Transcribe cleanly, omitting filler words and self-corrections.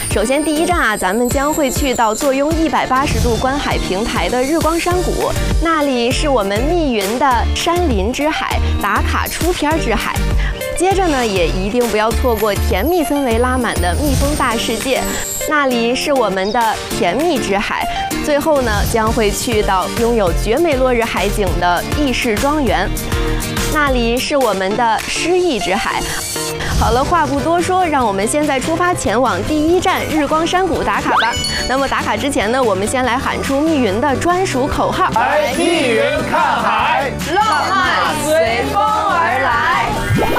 首先第一站啊，咱们将会去到坐拥180度观海平台的日光山谷，那里是我们密云的山林之海，打卡出片之海。接着呢，也一定不要错过甜蜜氛围拉满的蜜蜂大世界，那里是我们的甜蜜之海。最后呢，将会去到拥有绝美落日海景的意式庄园，那里是我们的诗意之海。好了，话不多说，让我们现在出发前往第一站日光山谷打卡吧。那么打卡之前呢，我们先来喊出密云的专属口号： 来密云看海，浪漫随风而